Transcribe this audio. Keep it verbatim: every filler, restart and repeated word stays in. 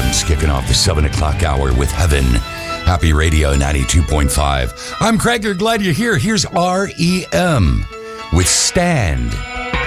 Barnes kicking off the seven o'clock hour with Heaven. Happy Radio ninety-two point five. I'm Craig. Glad you're here. Here's R E M with Stand.